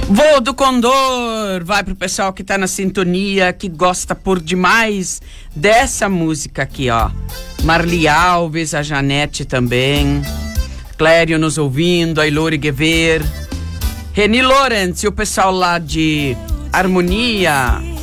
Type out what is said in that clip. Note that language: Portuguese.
Voo do Condor vai pro pessoal que tá na sintonia, que gosta por demais dessa música aqui, ó. Marli Alves, a Janete também, Clério nos ouvindo, a Ilori Guever, Reni Lawrence e o pessoal lá de Harmonia.